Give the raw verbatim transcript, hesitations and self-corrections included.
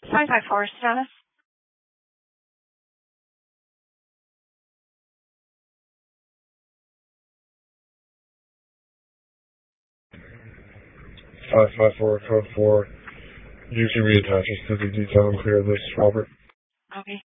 five five four status. five five four, code four. You can reattach us to the detail and clear this, Robert. Okay.